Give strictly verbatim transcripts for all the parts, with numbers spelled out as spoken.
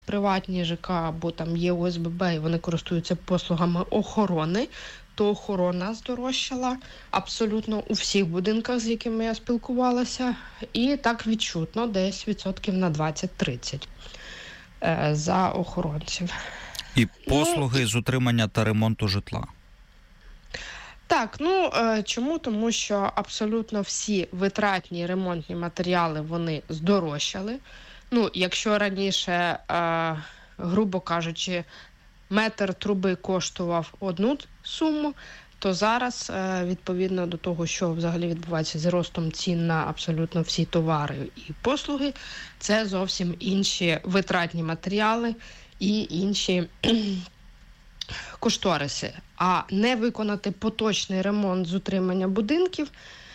приватні ЖК або там є О С Б Б і вони користуються послугами охорони, то охорона здорожчала абсолютно у всіх будинках, з якими я спілкувалася, і так відчутно, десь відсотків на двадцять-тридцять е, за охоронців. І послуги ну, з утримання та ремонту житла. Так, ну е, чому? Тому що абсолютно всі витратні ремонтні матеріали, вони здорожчали. Ну, якщо раніше, е, грубо кажучи, метр труби коштував одну суму, то зараз, е, відповідно до того, що взагалі відбувається з ростом цін на абсолютно всі товари і послуги, це зовсім інші витратні матеріали і інші кошториси. А не виконати поточний ремонт з утримання будинків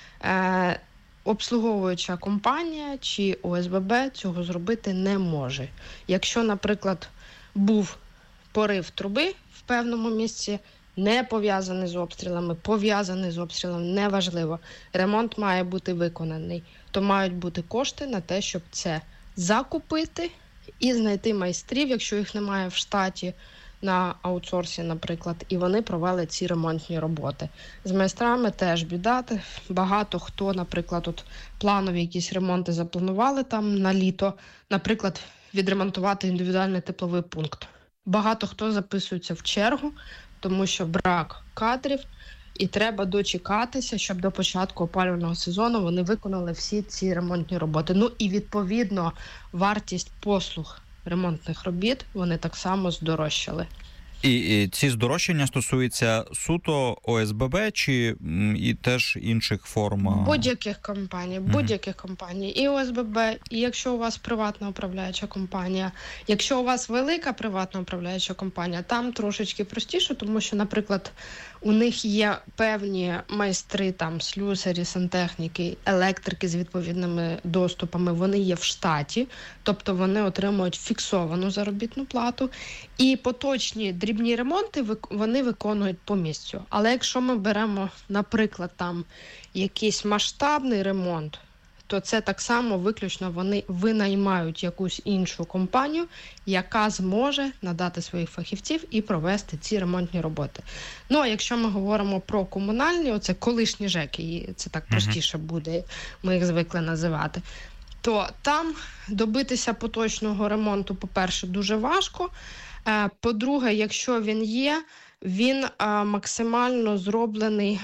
е, обслуговуюча компанія чи О С Б Б цього зробити не може. Якщо, наприклад, був порив труби в певному місці, не пов'язаний з обстрілами, пов'язаний з обстрілами, неважливо. Ремонт має бути виконаний. То мають бути кошти на те, щоб це закупити і знайти майстрів, якщо їх немає в штаті, на аутсорсі, наприклад, і вони провели ці ремонтні роботи. З майстрами теж біда. Багато хто, наприклад, от планові якісь ремонти запланували там на літо, наприклад, відремонтувати індивідуальний тепловий пункт. Багато хто записується в чергу, тому що брак кадрів, і треба дочекатися, щоб до початку опалювального сезону вони виконали всі ці ремонтні роботи. Ну і, відповідно, вартість послуг ремонтних робіт, вони так само здорожчали. І, і ці здорожчання стосуються суто О С Б Б чи м, і теж інших форм? Будь-яких компаній, будь-яких mm-hmm. компаній. І О С Б Б, і якщо у вас приватна управляюча компанія. Якщо у вас велика приватна управляюча компанія, там трошечки простіше, тому що, наприклад, у них є певні майстри, там, слюсарі, сантехніки, електрики з відповідними доступами, вони є в штаті, тобто вони отримують фіксовану заробітну плату. І поточні дрібні ремонти вони виконують по місцю. Але якщо ми беремо, наприклад, там якийсь масштабний ремонт, то це так само виключно вони винаймають якусь іншу компанію, яка зможе надати своїх фахівців і провести ці ремонтні роботи. Ну, а якщо ми говоримо про комунальні, оце колишні ЖЕКи, це так простіше буде, ми їх звикли називати, то там добитися поточного ремонту, по-перше, дуже важко. По-друге, якщо він є, він а, максимально зроблений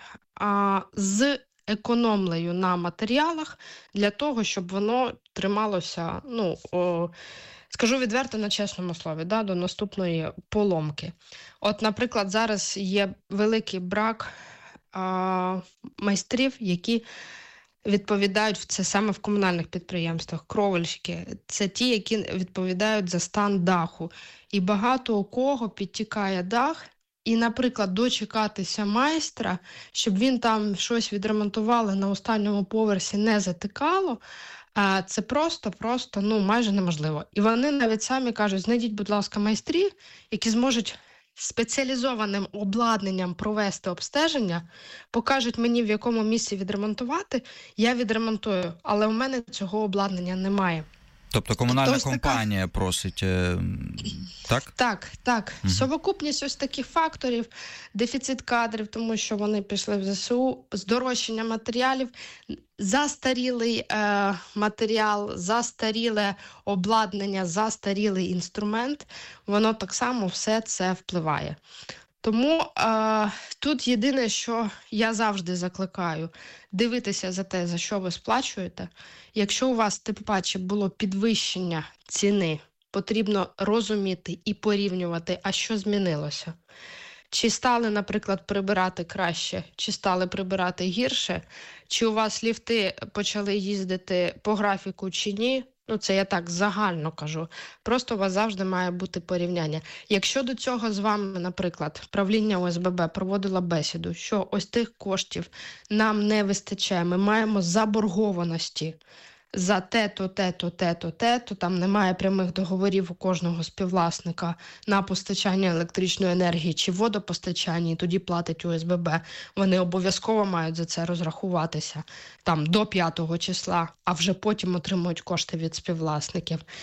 а, з економлею на матеріалах для того, щоб воно трималося, ну, о, скажу відверто, на чесному слові, да, до наступної поломки. От, наприклад, зараз є великий брак а, майстрів, які відповідають це саме в комунальних підприємствах, кровельщики. Це ті, які відповідають за стан даху. І багато у кого підтікає дах, і, наприклад, дочекатися майстра, щоб він там щось відремонтували на останньому поверсі, не затикало, це просто-просто, ну, майже неможливо. І вони навіть самі кажуть, знайдіть, будь ласка, майстрів, які зможуть спеціалізованим обладнанням провести обстеження, покажуть мені, в якому місці відремонтувати, я відремонтую, але у мене цього обладнання немає. Тобто комунальна тобто, компанія така... просить, так? Так, так. Угу. Совокупність ось таких факторів, дефіцит кадрів, тому що вони пішли в Зе Се У, здорожчання матеріалів, застарілий е, матеріал, застаріле обладнання, застарілий інструмент, воно так само все це впливає. Тому е, тут єдине, що я завжди закликаю, дивитися за те, за що ви сплачуєте. Якщо у вас, тим паче, було підвищення ціни, потрібно розуміти і порівнювати, а що змінилося. Чи стали, наприклад, прибирати краще, чи стали прибирати гірше, чи у вас ліфти почали їздити по графіку, чи ні. Ну, це я так загально кажу. Просто у вас завжди має бути порівняння. Якщо до цього з вами, наприклад, правління О С Б Б проводило бесіду, що ось тих коштів нам не вистачає, ми маємо заборгованості за те-то, те-то, те-то, те-то, там немає прямих договорів у кожного співвласника на постачання електричної енергії чи водопостачання, і тоді платить О С Б Б. Вони обов'язково мають за це розрахуватися там до п'ятого числа, а вже потім отримують кошти від співвласників.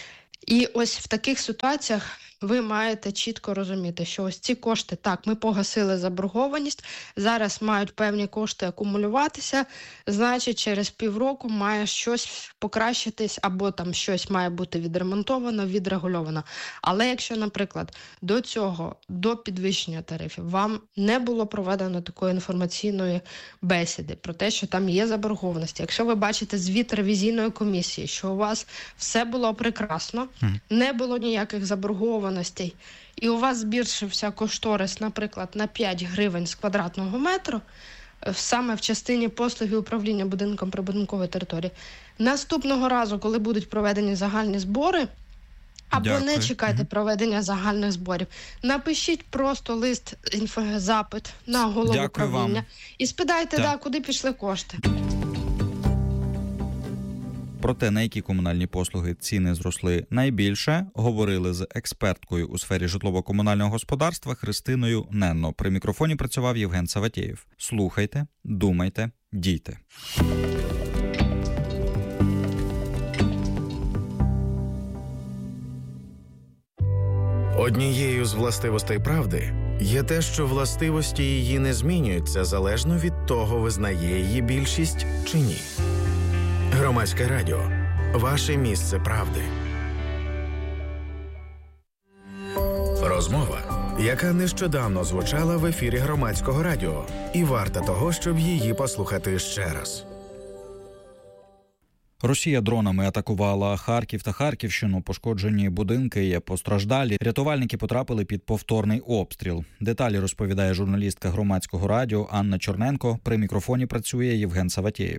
І ось в таких ситуаціях ви маєте чітко розуміти, що ось ці кошти, так, ми погасили заборгованість, зараз мають певні кошти акумулюватися, значить через півроку має щось покращитись або там щось має бути відремонтовано, відрегульовано. Але якщо, наприклад, до цього, до підвищення тарифів, вам не було проведено такої інформаційної бесіди про те, що там є заборгованості, якщо ви бачите звіт ревізійної комісії, що у вас все було прекрасно, не було ніяких заборгованостей, і у вас збільшився кошторис, наприклад, на п'ять гривень з квадратного метру, саме в частині послуги управління будинком прибудинкової території, наступного разу, коли будуть проведені загальні збори, або Дякую. не чекайте проведення загальних зборів, напишіть просто лист, інфозапит на голову Дякую управління вам. і спитайте, да, куди пішли кошти. Про те, на які комунальні послуги ціни зросли найбільше, говорили з експерткою у сфері житлово-комунального господарства Христиною Ненно. При мікрофоні працював Євген Саватєєв. Слухайте, думайте, дійте. Однією з властивостей правди є те, що властивості її не змінюються залежно від того, визнає її більшість чи ні. Громадське радіо. Ваше місце правди. Розмова, яка нещодавно звучала в ефірі Громадського радіо, і варта того, щоб її послухати ще раз. Росія дронами атакувала Харків та Харківщину. Пошкоджені будинки є постраждалі. Рятувальники потрапили під повторний обстріл. Деталі розповідає журналістка Громадського радіо Анна Чорненко. При мікрофоні працює Євген Саватєєв.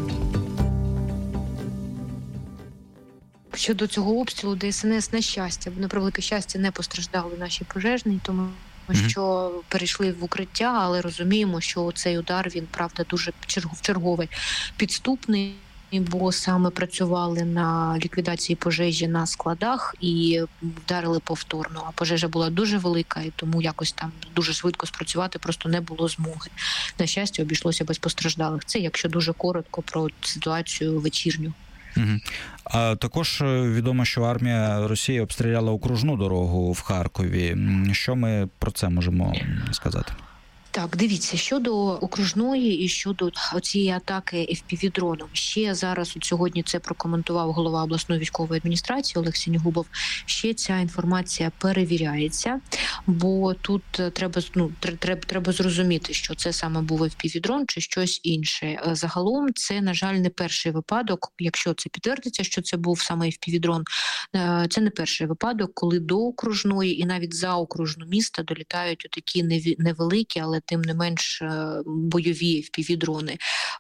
Щодо цього обстрілу, ДСНС, на щастя, на превелике щастя, не постраждали наші пожежні, тому що перейшли в укриття, але розуміємо, що цей удар, він, правда, дуже вчерговий підступний, бо саме працювали на ліквідації пожежі на складах і вдарили повторно. А пожежа була дуже велика, і тому якось там дуже швидко спрацювати просто не було змоги. На щастя, обійшлося без постраждалих. Це якщо дуже коротко про ситуацію вечірню. Угу. А також відомо, що армія Росії обстріляла окружну дорогу в Харкові. Що ми про це можемо сказати? Так, дивіться, щодо окружної і щодо цієї атаки еф пі ві-дроном. Ще зараз, от сьогодні це прокоментував голова обласної військової адміністрації Олег Сінігубов. Ще ця інформація перевіряється, бо тут треба, ну, треба, треба зрозуміти, що це саме був еф пі ві-дрон чи щось інше. Загалом це, на жаль, не перший випадок, якщо це підтвердиться, що це був саме еф пі ві-дрон, це не перший випадок, коли до окружної і навіть за окружну міста долітають отакі невеликі, але тим не менш бойові еф пі ві-дрони.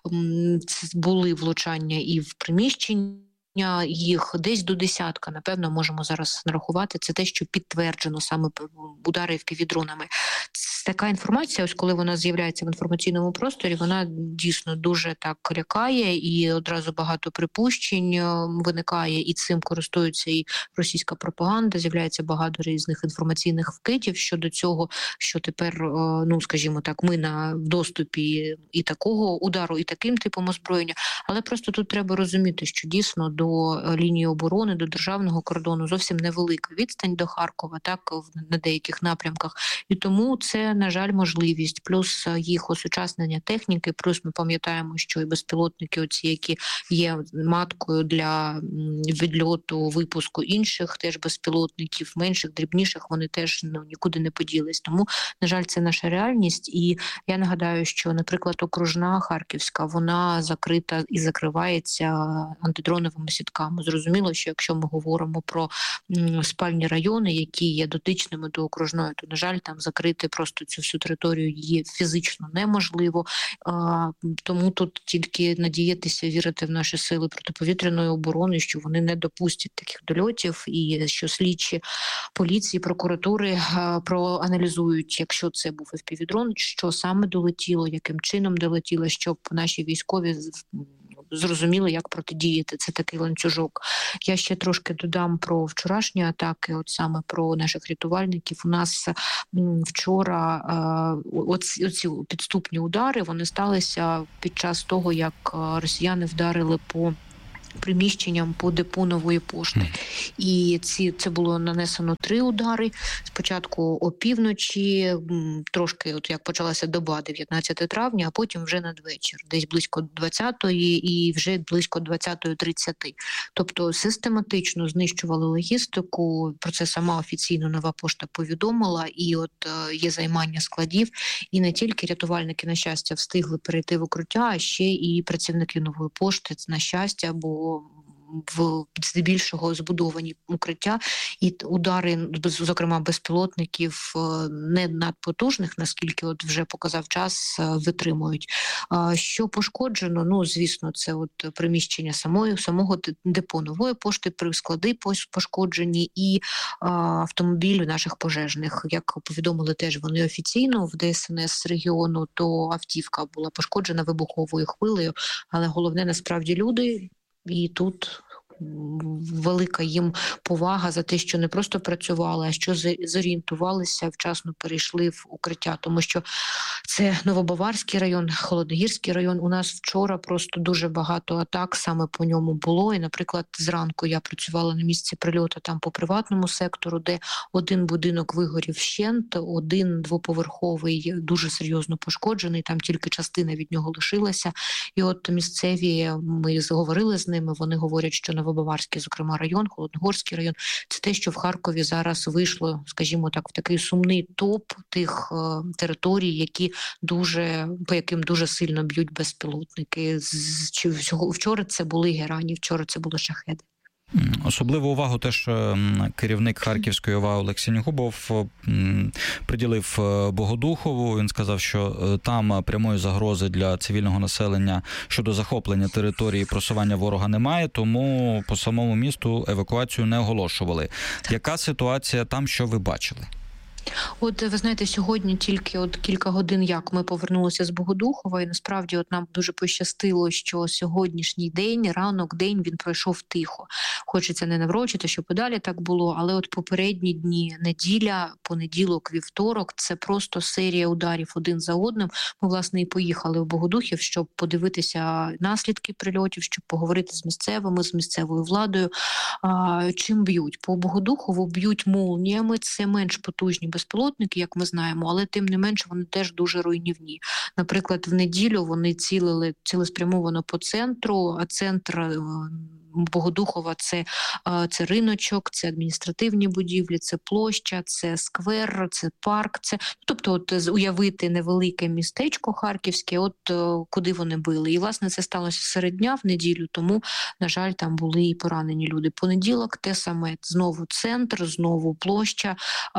Були влучання і в приміщення, їх десь до десятка, напевно, можемо зараз нарахувати. Це те, що підтверджено саме удари еф пі ві-дронами. Така інформація, ось коли вона з'являється в інформаційному просторі, вона дійсно дуже так лякає, і одразу багато припущень виникає, і цим користується і російська пропаганда, з'являється багато різних інформаційних вкидів щодо цього, що тепер, ну, скажімо так, ми на доступі і такого удару, і таким типом озброєння. Але просто тут треба розуміти, що дійсно до лінії оборони, до державного кордону зовсім невелика відстань до Харкова, так, на деяких напрямках. І тому це, на жаль, можливість. Плюс їх осучаснення техніки, плюс ми пам'ятаємо, що і безпілотники оці, які є маткою для відльоту, випуску інших теж безпілотників, менших, дрібніших, вони теж, ну, нікуди не поділись. Тому, на жаль, це наша реальність. І я нагадаю, що, наприклад, окружна Харківська, вона закрита і закривається антидроновими сітками. Зрозуміло, що якщо ми говоримо про спальні райони, які є дотичними до окружної, то, на жаль, там закрити просто цю всю територію є фізично неможливо. А, тому тут тільки надіятися, вірити в наші сили протиповітряної оборони, що вони не допустять таких дольотів, і що слідчі поліції, прокуратури а, проаналізують, якщо це був еф пі ві-дрон, що саме долетіло, яким чином долетіло, щоб наші військові зрозуміли, як протидіяти. Це такий ланцюжок. Я ще трошки додам про вчорашні атаки, от саме про наших рятувальників. У нас вчора оці, оці підступні удари, вони сталися під час того, як росіяни вдарили по приміщенням по депо Нової пошти. І ці, це було нанесено три удари. Спочатку опівночі, трошки, от як почалася доба, дев'ятнадцяте травня, а потім вже надвечір, десь близько двадцятої і вже близько двадцятої тридцять. Тобто систематично знищували логістику, про це сама офіційно Нова пошта повідомила, і от є займання складів, і не тільки рятувальники, на щастя, встигли перейти в укриття, а ще і працівники Нової пошти, на щастя, бо в здебільшого збудовані укриття, і удари, зокрема безпілотників, не надпотужних, наскільки от вже показав час, витримують. Що пошкоджено? Ну, звісно, це от приміщення самої, самого депо Нової пошти, склади пошкоджені і автомобілі наших пожежних. Як повідомили теж вони офіційно в Де Ес Ен Ес регіону, то автівка була пошкоджена вибуховою хвилею, але головне насправді люди. І тут велика їм повага за те, що не просто працювали, а що зорієнтувалися, вчасно перейшли в укриття. Тому що це Новобаварський район, Холодногірський район. У нас вчора просто дуже багато атак саме по ньому було. І, наприклад, зранку я працювала на місці прильоту там по приватному сектору, де один будинок вигорів вщент, один двоповерховий дуже серйозно пошкоджений, там тільки частина від нього лишилася. І от місцеві, ми говорили з ними, вони говорять, що Новобаварський, зокрема, район, Холодногорський район, це те, що в Харкові зараз вийшло, скажімо так, в такий сумний топ тих е, територій, які дуже, по яким дуже сильно б'ють безпілотники. З, чи, вчора це були герані, вчора це були шахеди. Особливу увагу теж керівник Харківської ОВА Олексій Губов приділив Богодухову. Він сказав, що там прямої загрози для цивільного населення щодо захоплення території і просування ворога немає, тому по самому місту евакуацію не оголошували. Яка ситуація там, що ви бачили? От, ви знаєте, сьогодні тільки от кілька годин, як ми повернулися з Богодухова, і насправді от нам дуже пощастило, що сьогоднішній день, ранок, день, він пройшов тихо. Хочеться не наврочити, щоб і далі так було, але от попередні дні, неділя, понеділок, вівторок, це просто серія ударів один за одним. Ми, власне, і поїхали в Богодухів, щоб подивитися наслідки прильотів, щоб поговорити з місцевими, з місцевою владою. А, чим б'ють? По Богодухову б'ють молніями, це менш потужні безпілотники, як ми знаємо, але тим не менше вони теж дуже руйнівні. Наприклад, в неділю вони цілили цілеспрямовано по центру, а центр Богодухова це, це риночок, це адміністративні будівлі, це площа, це сквер, це парк, це, тобто от уявити невелике містечко харківське, от куди вони били. І, власне, це сталося серед дня в неділю, тому, на жаль, там були і поранені люди. Понеділок те саме, знову центр, знову площа,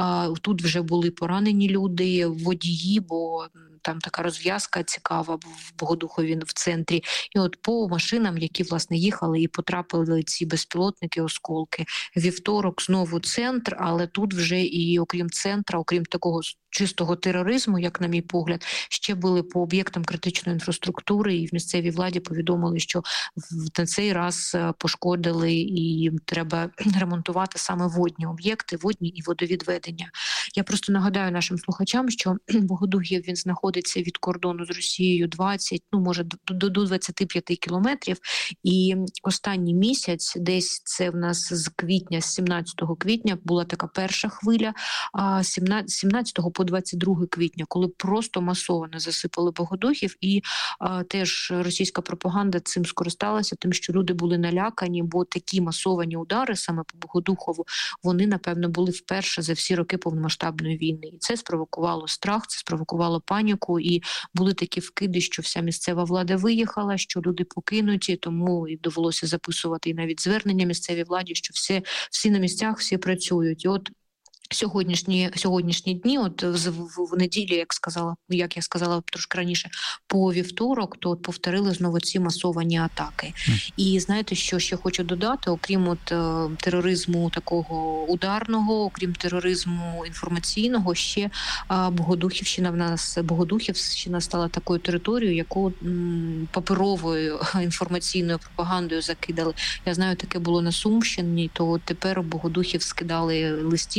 тут вже були поранені люди, водії, бо там така розв'язка цікава в Богодухові в центрі. І от по машинам, які, власне, їхали і потрапили ці безпілотники, осколки. Вівторок знову центр, але тут вже і окрім центра, окрім такого чистого тероризму, як на мій погляд, ще були по об'єктам критичної інфраструктури, і в місцевій владі повідомили, що на цей раз пошкодили і треба ремонтувати саме водні об'єкти, водні і водовідведення. Я просто нагадаю нашим слухачам, що Богодухів, він знаходиться від кордону з Росією двадцять, ну може до, до двадцяти п'яти кілометрів, і останній місяць, десь це в нас з квітня, з сімнадцятого квітня була така перша хвиля, а сімнадцятого по двадцять друге квітня, коли просто масово засипали Богодухів, і а, теж російська пропаганда цим скористалася, тим, що люди були налякані, бо такі масовані удари саме по Богодухову, вони, напевно, були вперше за всі роки повномасштабної війни. І це спровокувало страх, це спровокувало паніку, і були такі вкиди, що вся місцева влада виїхала, що люди покинуті, тому і довелося записувати і навіть звернення місцевій владі, що всі, всі на місцях, всі працюють. І от Сьогоднішні сьогоднішні дні, от в, в, в неділі, як сказала, як я сказала трошки раніше, по вівторок, то от повторили знову ці масовані атаки. Mm. І знаєте, що ще хочу додати, окрім от тероризму такого ударного, окрім тероризму інформаційного, ще а, Богодухівщина в нас Богодухівщина стала такою територією, яку м, паперовою інформаційною пропагандою закидали. Я знаю, таке було на Сумщині, то тепер Богодухів скидали листівки. Богодухів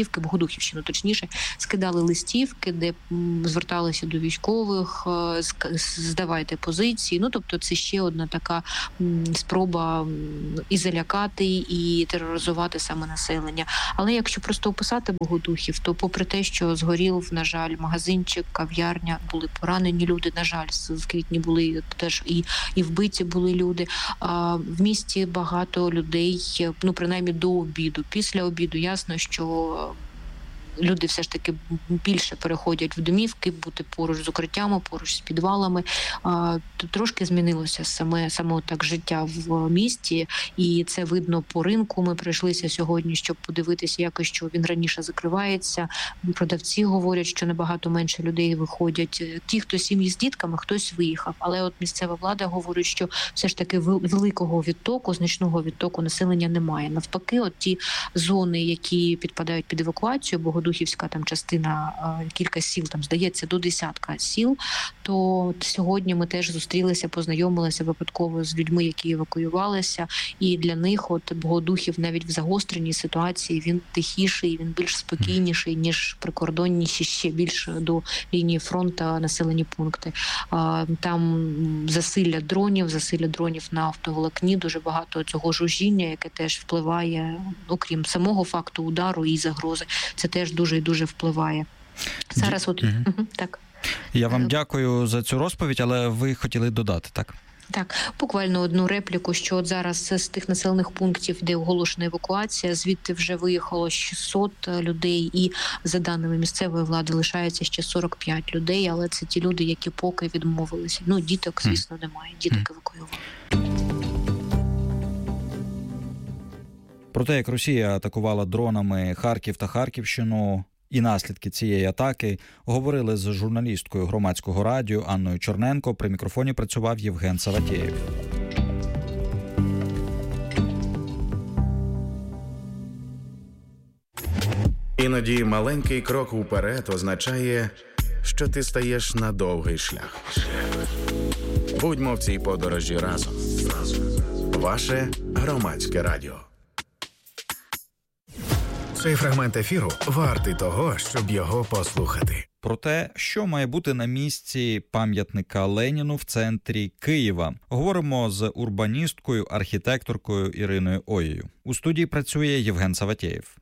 Богодухівщину, точніше, скидали листівки, де зверталися до військових, здавайте позиції. Ну, тобто це ще одна така спроба і залякати, і тероризувати саме населення. Але якщо просто описати Богодухів, то попри те, що згорів, на жаль, магазинчик, кав'ярня, були поранені люди, на жаль, в квітні були теж і, і вбиті були люди. А в місті багато людей, ну, принаймні до обіду. Після обіду ясно, що люди все ж таки більше переходять в домівки, бути поруч з укриттями, поруч з підвалами. Трошки змінилося саме, саме так життя в місті, і це видно по ринку. Ми прийшлися сьогодні, щоб подивитися, як і що він раніше закривається. Продавці говорять, що набагато менше людей виходять. Ті, хто сім'ї з дітками, хтось виїхав. Але от місцева влада говорить, що все ж таки великого відтоку, значного відтоку населення немає. Навпаки, от ті зони, які підпадають під евакуацію, Богодухівська там частина, кілька сіл, там здається до десятка сіл, то сьогодні ми теж зустрілися, познайомилися випадково з людьми, які евакуювалися, і для них от Богодухів навіть в загостреній ситуації він тихіший, він більш спокійніший, ніж прикордонніші, ще більше до лінії фронту населені пункти. Там засилля дронів, засилля дронів на автоволокні, дуже багато цього жужжіння, яке теж впливає, окрім самого факту удару і загрози, це теж дуже і дуже впливає. Зараз от угу. Угу, так. Я вам дякую за цю розповідь, але ви хотіли додати, так? Так, буквально одну репліку, що от зараз з тих населених пунктів, де оголошена евакуація, звідти вже виїхало шістсот людей, і за даними місцевої влади лишається ще сорок п'ять людей, але це ті люди, які поки відмовилися. Ну, діток, звісно, немає, діток евакуювали. Про те, як Росія атакувала дронами Харків та Харківщину і наслідки цієї атаки, говорили з журналісткою Громадського радіо Анною Чорненко. При мікрофоні працював Євген Саватєєв. Іноді маленький крок уперед означає, що ти стаєш на довгий шлях. Будьмо в цій подорожі разом. Ваше Громадське радіо. Цей фрагмент ефіру вартий того, щоб його послухати. Про те, що має бути на місці пам'ятника Леніну в центрі Києва, говоримо з урбаністкою, архітекторкою Іриною Оєю. У студії працює Євген Саватєєв.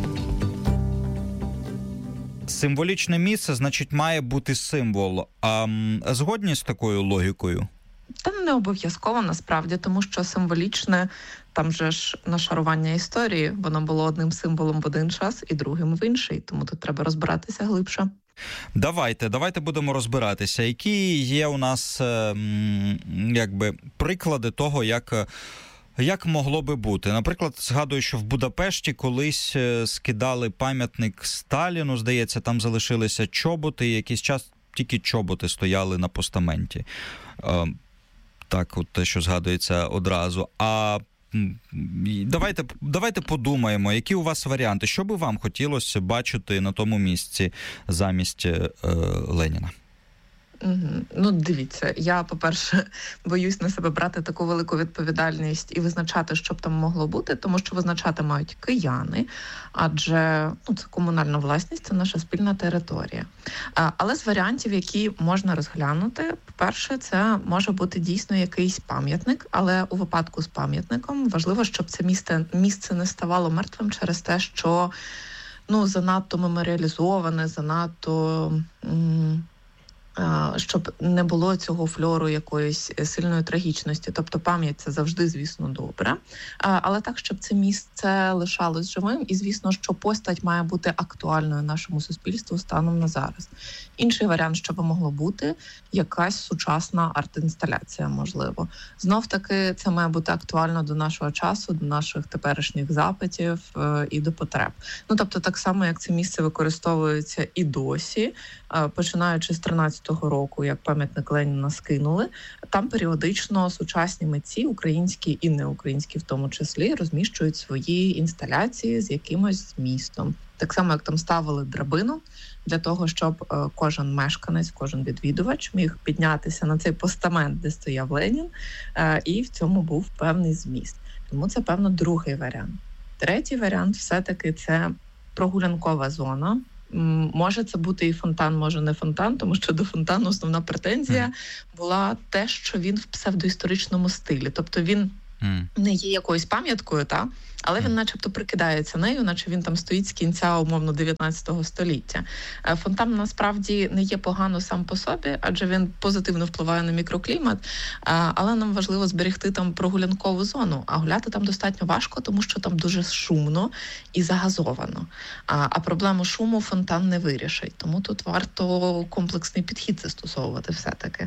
Символічне місце, значить, має бути символ. А згодні з такою логікою? Та не обов'язково, насправді, тому що символічне, там же ж нашарування історії, воно було одним символом в один час і другим в інший, тому тут треба розбиратися глибше. Давайте, давайте будемо розбиратися. Які є у нас, якби, приклади того, як... Як могло би бути? Наприклад, згадую, що в Будапешті колись скидали пам'ятник Сталіну, здається, там залишилися чоботи, і якийсь час тільки чоботи стояли на постаменті. Так, от те, що згадується одразу. А давайте, давайте подумаємо, які у вас варіанти. Що би вам хотілося бачити на тому місці замість е, Леніна? Ну, дивіться, я, по-перше, боюсь на себе брати таку велику відповідальність і визначати, що б там могло бути, тому що визначати мають кияни, адже ну, це комунальна власність, це наша спільна територія. Але з варіантів, які можна розглянути, по-перше, це може бути дійсно якийсь пам'ятник, але у випадку з пам'ятником важливо, щоб це місце, місце не ставало мертвим через те, що ну, занадто меморіалізоване, занадто... М- щоб не було цього фльору якоїсь сильної трагічності. Тобто пам'ять – це завжди, звісно, добре. Але так, щоб це місце лишалось живим. І, звісно, що постать має бути актуальною нашому суспільству станом на зараз. Інший варіант, що би могло бути, якась сучасна арт-інсталяція, можливо. Знов-таки, це має бути актуально до нашого часу, до наших теперішніх запитів і до потреб. Ну, тобто, так само, як це місце використовується і досі, починаючи з тринадцятого року, як пам'ятник Леніна скинули, там періодично сучасні митці, українські і неукраїнські в тому числі, розміщують свої інсталяції з якимось змістом. Так само, як там ставили драбину, для того, щоб кожен мешканець, кожен відвідувач міг піднятися на цей постамент, де стояв Ленін, і в цьому був певний зміст. Тому це, певно, другий варіант. Третій варіант все-таки це прогулянкова зона. Може це бути і фонтан, може не фонтан, тому що до фонтану основна претензія mm. була те, що він в псевдоісторичному стилі. Тобто він mm. не є якоюсь пам'яткою, та, але він начебто прикидається нею, наче він там стоїть з кінця, умовно, дев'ятнадцятого століття. Фонтан насправді не є погано сам по собі, адже він позитивно впливає на мікроклімат, але нам важливо зберегти там прогулянкову зону, а гуляти там достатньо важко, тому що там дуже шумно і загазовано. А проблему шуму фонтан не вирішить, тому тут варто комплексний підхід застосовувати все-таки.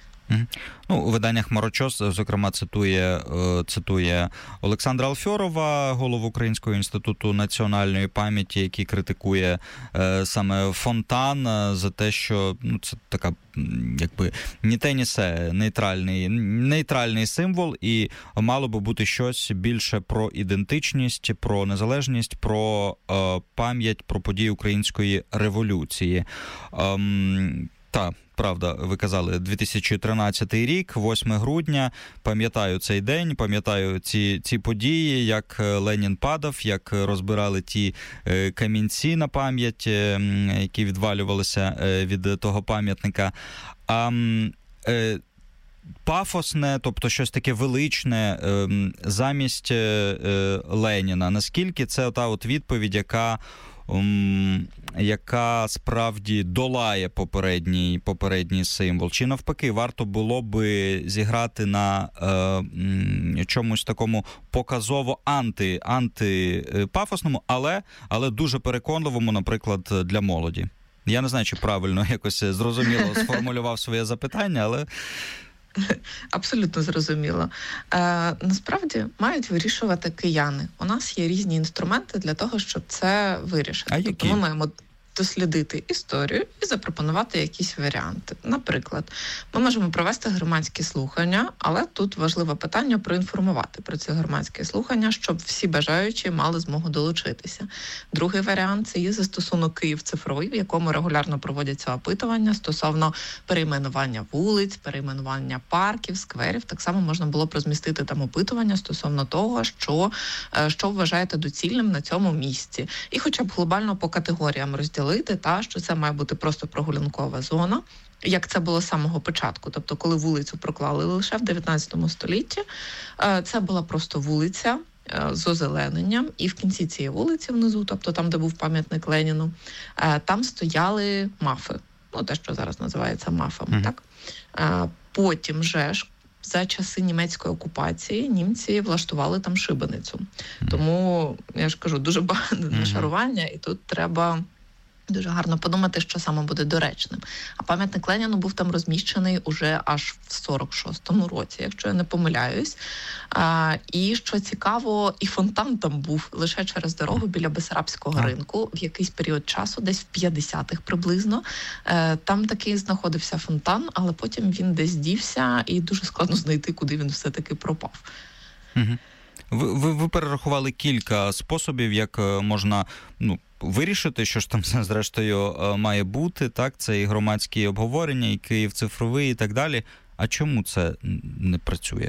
Ну, у виданнях «Хмарочос», зокрема, цитує, цитує Олександра Алфьорова, голову Українського інституту національної пам'яті, який критикує е, саме фонтан за те, що ну, це така, якби, ні те, ні се, нейтральний, нейтральний символ, і мало би бути щось більше про ідентичність, про незалежність, про е, пам'ять, про події Української революції. Ем, та, правда, ви казали, дві тисячі тринадцятий рік, восьме грудня, пам'ятаю цей день, пам'ятаю ці, ці події, як Ленін падав, як розбирали ті е, камінці на пам'ять, е, які відвалювалися е, від того пам'ятника. А е, пафосне, тобто щось таке величне е, замість е, Леніна, наскільки це та от відповідь, яка Um, яка справді долає попередній, попередній символ? Чи навпаки, варто було би зіграти на е, чомусь такому показово анти, антипафосному, але, але дуже переконливому, наприклад, для молоді? Я не знаю, чи правильно якось зрозуміло сформулював своє запитання, але... Абсолютно зрозуміло. Е, насправді мають вирішувати кияни. У нас є різні інструменти для того, щоб це вирішити. А тобто ми маємо дослідити історію і запропонувати якісь варіанти. Наприклад, ми можемо провести громадські слухання, але тут важливе питання проінформувати про ці громадські слухання, щоб всі бажаючі мали змогу долучитися. Другий варіант – це є застосунок «Київ цифровий», в якому регулярно проводяться опитування стосовно перейменування вулиць, перейменування парків, скверів. Так само можна було б розмістити там опитування стосовно того, що, що вважаєте доцільним на цьому місці. І хоча б глобально по категоріям розділити, та, що це має бути просто прогулянкова зона, як це було з самого початку. Тобто, коли вулицю проклали лише в дев'ятнадцятому столітті, це була просто вулиця з озелененням, і в кінці цієї вулиці внизу, тобто там, де був пам'ятник Леніну, там стояли мафи. Ну, те, що зараз називається мафами, mm-hmm. так? Потім же ж, за часи німецької окупації німці влаштували там шибеницю. Mm-hmm. Тому, я ж кажу, дуже багато mm-hmm. нашарування, і тут треба дуже гарно подумати, що саме буде доречним. А пам'ятник Леніну був там розміщений уже аж в сорок шостому році, якщо я не помиляюсь. А, і, що цікаво, і фонтан там був лише через дорогу біля Бессарабського ринку в якийсь період часу, десь в п'ятдесятих приблизно. Е, там таки знаходився фонтан, але потім він десь дівся, і дуже складно знайти, куди він все-таки пропав. Угу. Ви, ви, ви перерахували кілька способів, як можна, ну, вирішити, що ж там зрештою має бути, так? Це і громадські обговорення, і Київ цифровий, і так далі. А чому це не працює?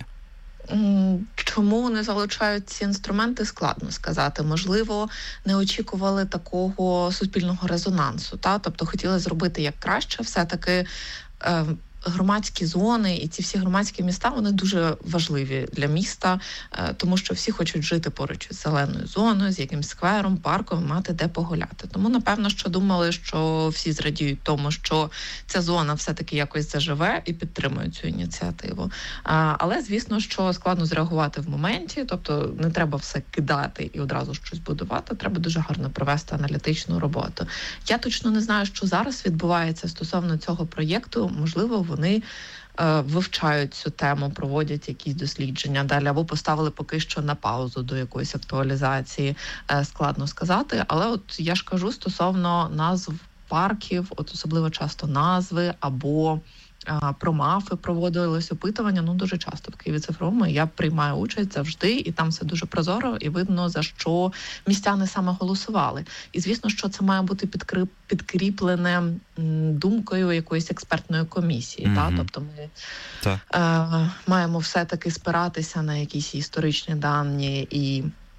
Чому не залучають ці інструменти, складно сказати. Можливо, не очікували такого суспільного резонансу. Та? Тобто хотіли зробити як краще, все-таки е- громадські зони і ці всі громадські міста, вони дуже важливі для міста, тому що всі хочуть жити поруч із зеленою зоною, з якимсь сквером, парком, мати де погуляти. Тому, напевно, що думали, що всі зрадіють тому, що ця зона все-таки якось заживе і підтримують цю ініціативу. Але, звісно, що складно зреагувати в моменті, тобто не треба все кидати і одразу щось будувати, треба дуже гарно провести аналітичну роботу. Я точно не знаю, що зараз відбувається стосовно цього проєкту. Можливо, вони е, вивчають цю тему, проводять якісь дослідження далі, або поставили поки що на паузу до якоїсь актуалізації, е, складно сказати. Але от я ж кажу, стосовно назв парків, от особливо часто назви, або е, про мафи проводились опитування, ну дуже часто в Києві цифровому я приймаю участь завжди, і там все дуже прозоро, і видно, за що містяни саме голосували. І звісно, що це має бути підкріп, підкріплене м, думкою якоїсь експертної комісії. Mm-hmm. Та? Тобто ми е, маємо все-таки спиратися на якісь історичні дані і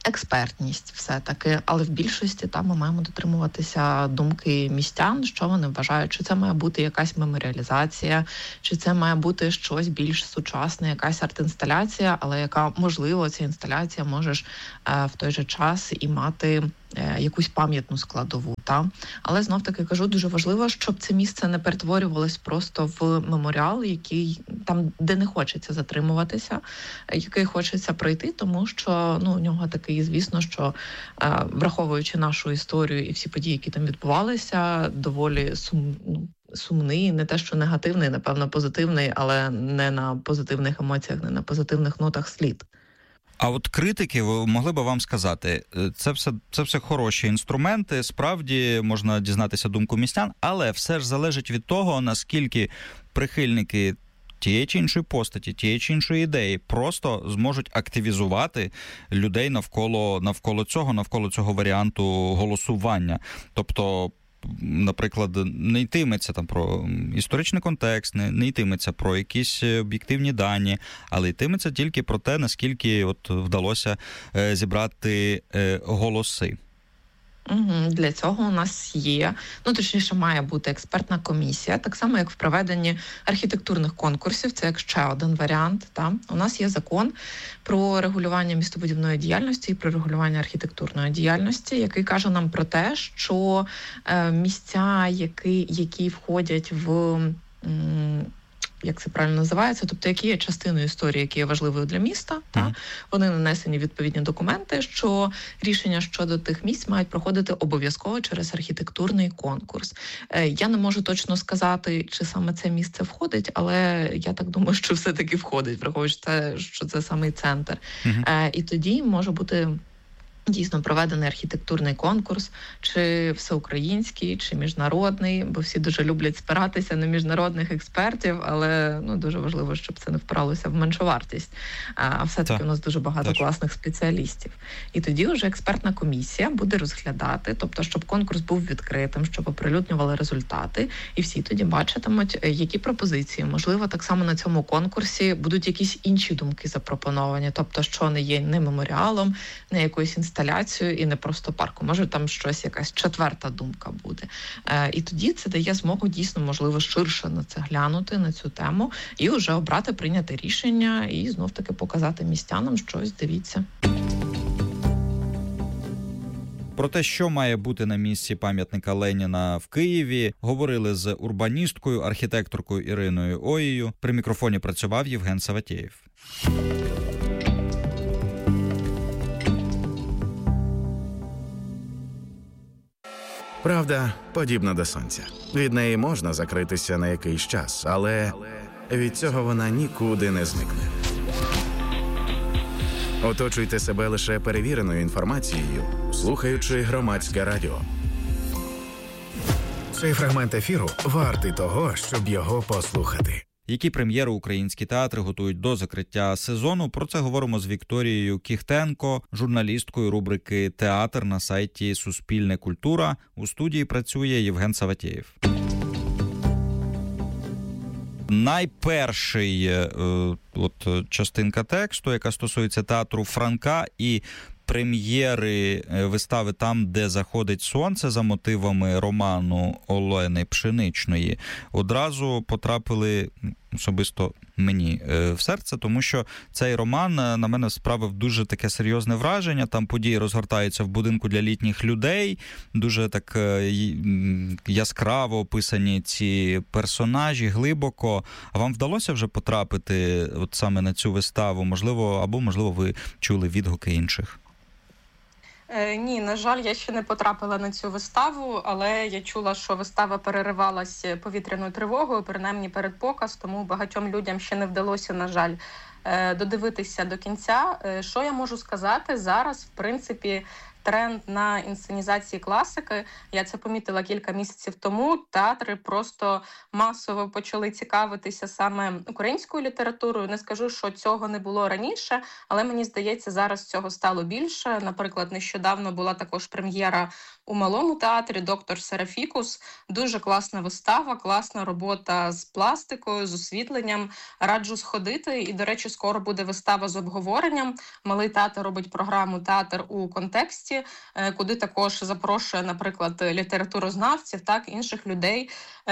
експертність все-таки, але в більшості там ми маємо дотримуватися думки містян, що вони вважають, чи це має бути якась меморіалізація, чи це має бути щось більш сучасне, якась арт-інсталяція, але яка, можливо, ця інсталяція можеш е, в той же час і мати е, якусь пам'ятну складову. Та? Але знов-таки кажу, дуже важливо, щоб це місце не перетворювалось просто в меморіал, який там, де не хочеться затримуватися, який хочеться пройти, тому що ну, у нього такий, звісно, що е, враховуючи нашу історію і всі події, які там відбувалися, доволі сум, ну, сумний, не те, що негативний, напевно, позитивний, але не на позитивних емоціях, не на позитивних нотах слід. А от критики могли би вам сказати, це все, це все хороші інструменти, справді можна дізнатися думку містян, але все ж залежить від того, наскільки прихильники тієї чи іншої постаті, тієї чи іншої ідеї просто зможуть активізувати людей навколо, навколо цього, навколо цього варіанту голосування. Тобто, наприклад, не йтиметься там про історичний контекст, не, не йтиметься про якісь об'єктивні дані, але йтиметься тільки про те, наскільки от вдалося е, зібрати е, голоси. Угу. Для цього у нас є, ну точніше має бути експертна комісія, так само як в проведенні архітектурних конкурсів, це як ще один варіант. Та? У нас є закон про регулювання містобудівної діяльності і про регулювання архітектурної діяльності, який каже нам про те, що е, місця, які, які входять в... М- як це правильно називається, тобто які є частиною історії, які є важливою для міста, mm-hmm. та вони нанесені відповідні документи, що рішення щодо тих місць мають проходити обов'язково через архітектурний конкурс. Е, я не можу точно сказати, чи саме це місце входить, але я так думаю, що все-таки входить, враховуючи те, що це самий центр. Mm-hmm. Е, і тоді може бути дійсно проведений архітектурний конкурс, чи всеукраїнський, чи міжнародний, бо всі дуже люблять спиратися на міжнародних експертів, але ну, дуже важливо, щоб це не впиралося в меншовартість. А все-таки так. У нас дуже багато так. класних спеціалістів. І тоді вже експертна комісія буде розглядати, тобто, щоб конкурс був відкритим, щоб оприлюднювали результати, і всі тоді бачитимуть, які пропозиції. Можливо, так само на цьому конкурсі будуть якісь інші думки запропоновані, тобто, що не є не меморіалом, не якоюсь інституцією, інсталяцію і не просто парку. Може там щось, якась четверта думка буде. Е, і тоді це дає змогу дійсно, можливо, ширше на це глянути, на цю тему, і вже обрати, прийняти рішення і знов-таки показати містянам щось, дивіться. Про те, що має бути на місці пам'ятника Леніна в Києві, говорили з урбаністкою, архітекторкою Іриною Оєю. При мікрофоні працював Євген Саватєєв. Правда подібна до сонця. Від неї можна закритися на якийсь час, але від цього вона нікуди не зникне. Оточуйте себе лише перевіреною інформацією, слухаючи Громадське радіо. Цей фрагмент ефіру вартий того, щоб його послухати. Які прем'єри українські театри готують до закриття сезону? Про це говоримо з Вікторією Кіхтенко, журналісткою рубрики «Театр» на сайті «Суспільне культура». У студії працює Євген Саватєєв. Найперший е, от, частинка тексту, яка стосується театру Франка і прем'єри вистави «Там, де заходить сонце» за мотивами роману Олени Пшеничної одразу потрапили особисто мені в серце, тому що цей роман на мене справив дуже таке серйозне враження. Там події розгортаються в будинку для літніх людей, дуже так яскраво описані ці персонажі, глибоко. А вам вдалося вже потрапити от саме на цю виставу? Можливо, або, можливо, ви чули відгуки інших? Ні, на жаль, я ще не потрапила на цю виставу, але я чула, що вистава переривалася повітряною тривогою, принаймні перед показ, тому багатьом людям ще не вдалося, на жаль, додивитися до кінця. Що я можу сказати? Зараз, в принципі, тренд на інсценізації класики. Я це помітила кілька місяців тому. Театри просто масово почали цікавитися саме українською літературою. Не скажу, що цього не було раніше, але мені здається, зараз цього стало більше. Наприклад, нещодавно була також прем'єра у Малому театрі «Доктор Серафікус». Дуже класна вистава, класна робота з пластикою, з освітленням. Раджу сходити. І, до речі, скоро буде вистава з обговоренням. Малий театр робить програму «Театр у контексті», куди також запрошує, наприклад, літературознавців, так, інших людей,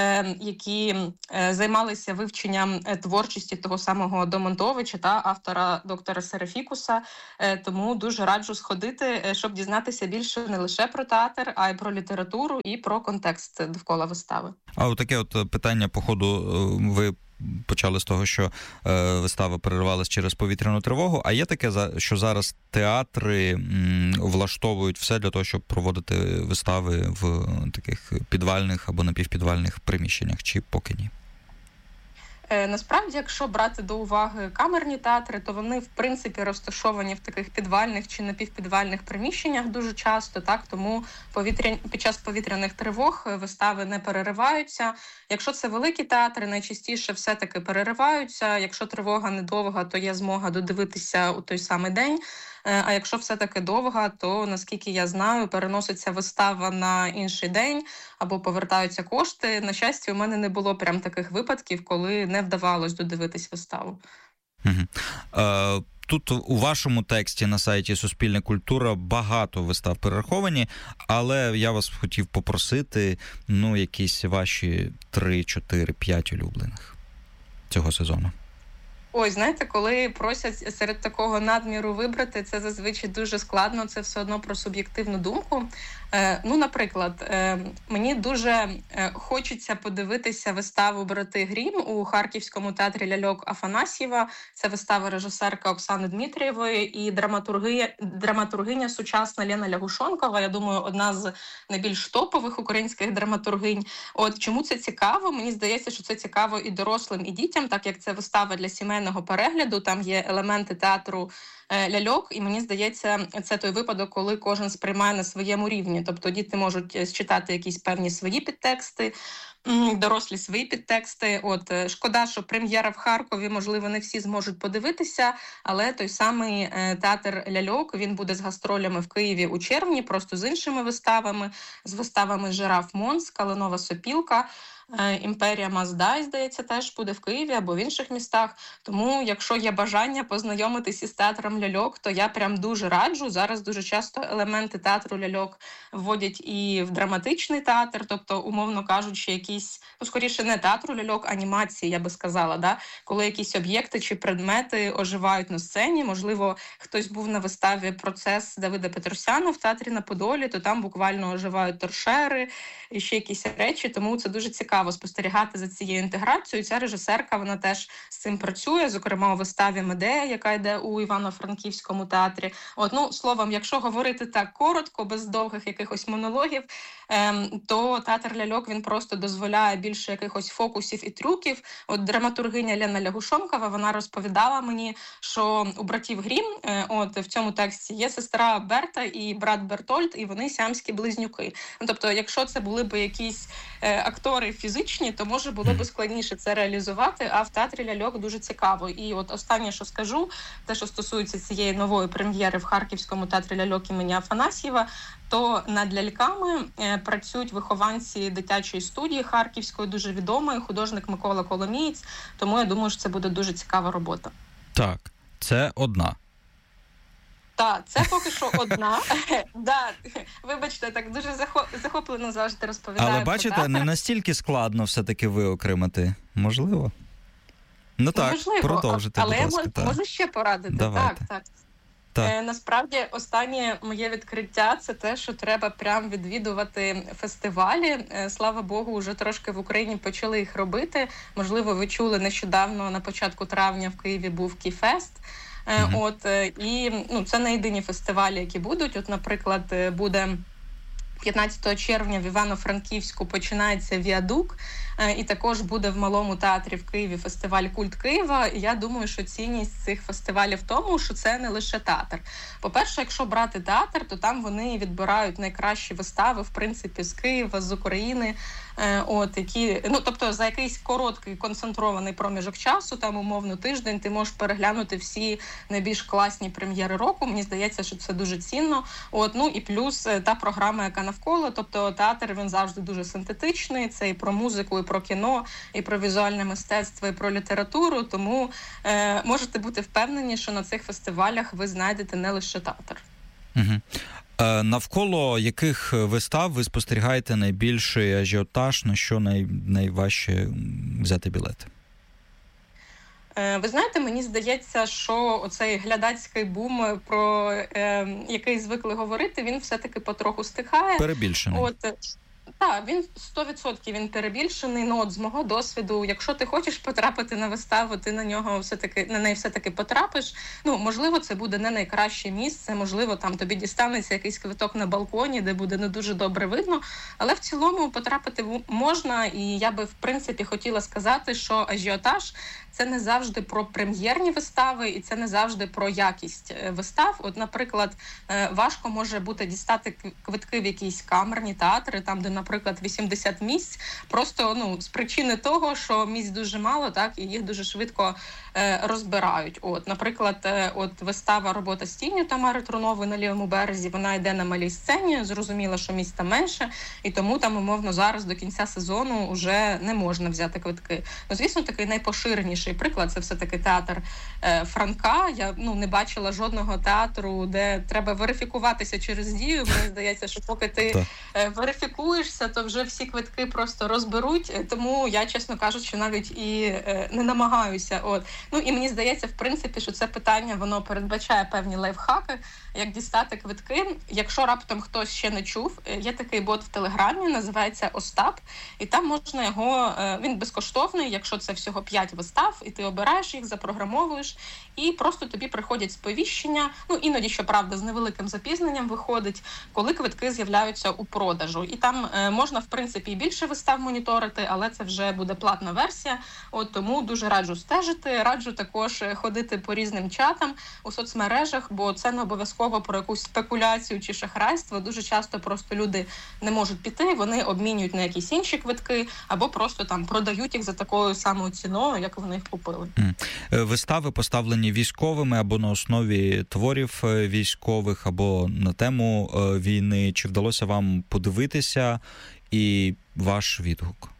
які займалися вивченням творчості того самого Домонтовича та автора «Доктора Серафікуса». Тому дуже раджу сходити, щоб дізнатися більше не лише про театр, а й про літературу і про контекст довкола вистави. А от таке от питання, по ходу, ви почали з того, що е, вистава перервалась через повітряну тривогу, а є таке, що зараз театри м, влаштовують все для того, щоб проводити вистави в таких підвальних або напівпідвальних приміщеннях, чи поки ні? Насправді, якщо брати до уваги камерні театри, то вони, в принципі, розташовані в таких підвальних чи напівпідвальних приміщеннях дуже часто, так, тому повітря... під час повітряних тривог вистави не перериваються. Якщо це великі театри, найчастіше все-таки перериваються. Якщо тривога недовга, то є змога додивитися у той самий день. А якщо все-таки довга, то, наскільки я знаю, переноситься вистава на інший день або повертаються кошти. На щастя, у мене не було прям таких випадків, коли не вдавалось додивитись виставу. Угу. Е, тут у вашому тексті на сайті Суспільне культура багато вистав перераховані, але я вас хотів попросити, ну, якісь ваші три, чотири, п'ять улюблених цього сезону. Ой, знаєте, коли просять серед такого надміру вибрати, це зазвичай дуже складно, це все одно про суб'єктивну думку. Е, ну, наприклад, е, мені дуже е, хочеться подивитися виставу «Брати Грім» у Харківському театрі ляльок Афанасьєва. Це вистава режисерка Оксани Дмитрієвої і драматурги... драматургиня сучасна Лена Лягушонкова. Я думаю, одна з найбільш топових українських драматургинь. От чому це цікаво? Мені здається, що це цікаво і дорослим, і дітям, так як це вистава для сімейного перегляду, там є елементи театру ляльок, і мені здається, це той випадок, коли кожен сприймає на своєму рівні. Тобто діти можуть читати якісь певні свої підтексти, дорослі свої підтексти. От шкода, що прем'єра в Харкові, можливо, не всі зможуть подивитися, але той самий театр ляльок, він буде з гастролями в Києві у червні, просто з іншими виставами, з виставами «Жираф Монс», «Калинова сопілка», «Імперія Маздай», здається, теж буде в Києві або в інших містах. Тому, якщо є бажання познайомитись із театром ляльок, то я прям дуже раджу. Зараз дуже часто елементи театру ляльок вводять і в драматичний театр, тобто, умовно кажучи, якісь, ну, скоріше, не театру ляльок, анімації, я би сказала, да? Коли якісь об'єкти чи предмети оживають на сцені. Можливо, хтось був на виставі «Процес» Давида Петросяна в театрі на Подолі, то там буквально оживають торшери і ще якісь речі, тому це дуже цікаво спостерігати за цією інтеграцією. Ця режисерка, вона теж з цим працює, зокрема у виставі «Медея», яка йде у Івано-Франківському театрі. От, ну, словом, якщо говорити так коротко, без довгих якихось монологів, ем, то театр ляльок, він просто дозволяє більше якихось фокусів і трюків. От драматургиня Лена Лягушонкова, вона розповідала мені, що у «Братів Грім», е, от в цьому тексті, є сестра Берта і брат Бертольд, і вони сіамські близнюки. Ну, тобто, якщо це були б якісь е, актори фізичні, то, може, було б складніше це реалізувати, а в театрі ляльок дуже цікаво. І от останнє, що скажу, те, що стосується цієї нової прем'єри в Харківському театрі ляльок імені Афанасьєва, то над ляльками е, працюють вихованці дитячої студії Харківської, дуже відомої, художник Микола Коломієць, тому я думаю, що це буде дуже цікава робота. Так, це одна. Так, це поки що одна. Да, вибачте, так дуже захоплено завжди розповідаю. Але бачите, не настільки складно все-таки виокремити. Можливо? Ну так, можливо, продовжити, але будь ласка. Але я можу ще порадити. Давайте. Так, так. Так. Е, насправді, останнє моє відкриття – це те, що треба прям відвідувати фестивалі. Е, слава Богу, вже трошки в Україні почали їх робити. Можливо, ви чули, нещодавно, на початку травня в Києві був Кіфест. Mm-hmm. От, і ну, це не єдині фестивалі, які будуть. От, наприклад, буде п'ятнадцятого червня в Івано-Франківську починається «Віадук». І також буде в Малому театрі в Києві фестиваль «Культ Києва». І я думаю, що цінність цих фестивалів в тому, що це не лише театр. По-перше, якщо брати театр, то там вони відбирають найкращі вистави, в принципі, з Києва, з України. От, які, ну, тобто за якийсь короткий концентрований проміжок часу, там умовно тиждень, ти можеш переглянути всі найбільш класні прем'єри року. Мені здається, що це дуже цінно. От, ну і плюс та програма, яка навколо, тобто театр, він завжди дуже синтетичний, це і про музику, і про кіно, і про візуальне мистецтво, і про літературу, тому е, можете бути впевнені, що на цих фестивалях ви знайдете не лише театр. Угу. Навколо яких вистав ви спостерігаєте найбільший ажіотаж, на що най, найважче взяти білети? Ви знаєте, мені здається, що оцей глядацький бум, про е, який звикли говорити, він все-таки потроху стихає. Перебільшений. От, так, він сто відсотків він перебільшений. Ну, от з мого досвіду, якщо ти хочеш потрапити на виставу, ти на нього все-таки на неї все-таки потрапиш. Ну, можливо, це буде не найкраще місце, можливо, там тобі дістанеться якийсь квиток на балконі, де буде не дуже добре видно, але в цілому потрапити можна, і я би, в принципі, хотіла сказати, що ажіотаж – це не завжди про прем'єрні вистави, і це не завжди про якість вистав. От, наприклад, важко може бути дістати квитки в якісь камерні театри, там, де, наприклад, вісімдесят місць, просто, ну, з причини того, що місць дуже мало, так, і їх дуже швидко е, розбирають. От, наприклад, е, от вистава «Робота з тінню» Тамари Трунової на лівому березі, вона йде на малій сцені, зрозуміло, що місць там менше, і тому там, умовно, зараз до кінця сезону вже не можна взяти квитки. Ну, звісно, такий найпоширеніший приклад – це все-таки театр е, Франка. Я, ну, не бачила жодного театру, де треба верифікуватися через дію. Мені здається, що поки ти е, верифікуєшся, то вже всі квитки просто розберуть. Тому я, чесно кажучи, навіть і е, не намагаюся. От. Ну, і мені здається, в принципі, що це питання, воно передбачає певні лайфхаки, як дістати квитки. Якщо раптом хтось ще не чув, є такий бот в Телеграмі, називається Остап, і там можна його, він безкоштовний, якщо це всього п'ять вистав, і ти обираєш їх, запрограмовуєш, і просто тобі приходять сповіщення, ну, іноді, щоправда, з невеликим запізненням виходить, коли квитки з'являються у продажу. І там е, можна, в принципі, і більше вистав моніторити, але це вже буде платна версія, от тому дуже раджу стежити, раджу також ходити по різним чатам у соцмережах, бо це не обов'язково про якусь спекуляцію чи шахрайство. Дуже часто просто люди не можуть піти, вони обмінюють на якісь інші квитки, або просто там продають їх за такою самою ціною, як вони їх купили. Вистави поставлені військовими або на основі творів військових, або на тему війни. Чи вдалося вам подивитися і ваш відгук?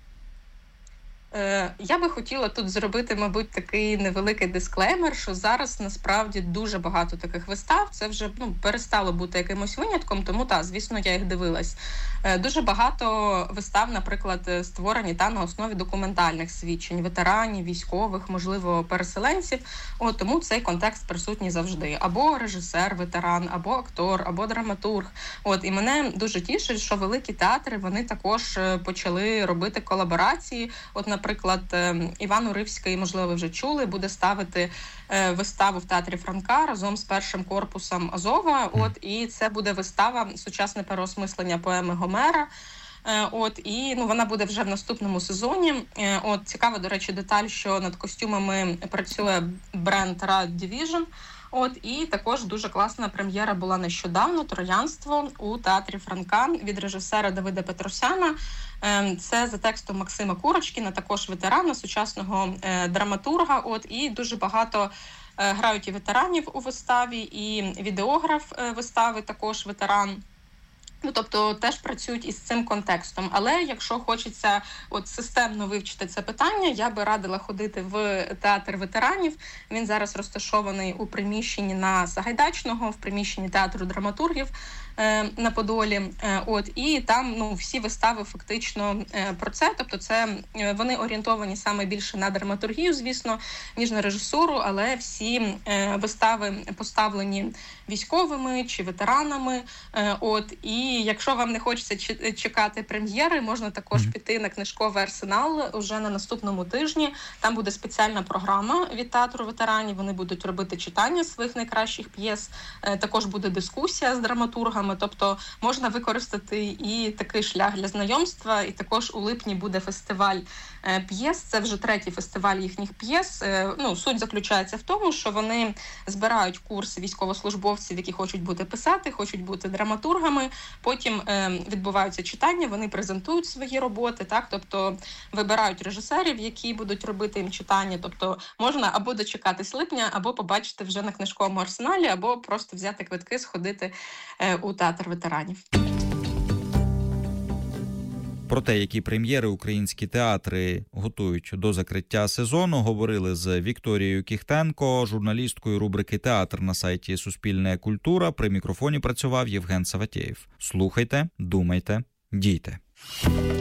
Я би хотіла тут зробити, мабуть, такий невеликий дисклеймер, що зараз насправді дуже багато таких вистав. Це вже, ну, перестало бути якимось винятком, тому, так, звісно, я їх дивилась. Дуже багато вистав, наприклад, створені та на основі документальних свідчень ветеранів, військових, можливо, переселенців. От, тому цей контекст присутній завжди. Або режисер, ветеран, або актор, або драматург. От, і мене дуже тішить, що великі театри, вони також почали робити колаборації. От, наприклад, Іван Уривський, можливо, ви вже чули, буде ставити виставу в театрі Франка разом з першим корпусом Азова. От, і це буде вистава «Сучасне переосмислення поеми Гомера». От, і, ну, вона буде вже в наступному сезоні. От, цікава, до речі, деталь, що над костюмами працює бренд Riot Division. От, і також дуже класна прем'єра була нещодавно, «Троянство» у театрі Франка від режисера Давида Петросяна. Це за текстом Максима Курочкіна, також ветерана, сучасного е, драматурга. От, і дуже багато е, грають і ветеранів у виставі, і відеограф е, вистави також ветеран. Ну, тобто теж працюють із цим контекстом. Але якщо хочеться от системно вивчити це питання, я би радила ходити в театр ветеранів. Він зараз розташований у приміщенні на Сагайдачного, в приміщенні театру драматургів е, на Подолі. Е, от, і там, ну, всі вистави фактично е, про це. Тобто це е, вони орієнтовані саме більше на драматургію, звісно, ніж на режисуру, але всі е, вистави поставлені військовими чи ветеранами. Е, от, і І якщо вам не хочеться чекати прем'єри, можна також піти на книжковий арсенал уже на наступному тижні. Там буде спеціальна програма від театру ветеранів. Вони будуть робити читання своїх найкращих п'єс. Також буде дискусія з драматургами. драматургами. Тобто можна використати і такий шлях для знайомства. І також у липні буде фестиваль п'єс. Це вже третій фестиваль їхніх п'єс. Ну, суть заключається в тому, що вони збирають курси військовослужбовців, які хочуть бути писати, хочуть бути драматургами. Потім відбуваються читання, вони презентують свої роботи, так, тобто вибирають режисерів, які будуть робити їм читання. Тобто можна або дочекатись липня, або побачити вже на книжковому арсеналі, або просто взяти квитки, сходити у театр ветеранів. Про те, які прем'єри українські театри готують до закриття сезону, говорили з Вікторією Кіхтенко, журналісткою рубрики «Театр» на сайті «Суспільне культура». При мікрофоні працював Євген Саватєєв. Слухайте, думайте, дійте.